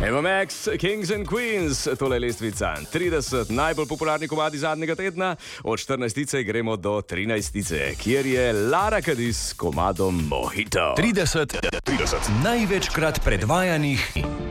Eva Max, Kings and Queens, tole je lestvica. 30 najbolj popularnih komadi zadnjega tedna, od 14. gremo do 13. kjer je Lara Cadis s komadom Mojito. 30 največkrat predvajanih